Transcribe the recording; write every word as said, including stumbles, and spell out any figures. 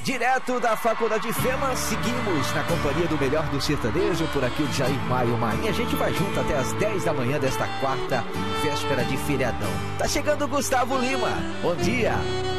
Direto da Faculdade FEMA, seguimos na companhia do melhor do sertanejo, por aqui o Jair Maio Marinha. A gente vai junto até as dez da manhã desta quarta, véspera de feriadão. Tá chegando o Gustavo Lima. Bom dia.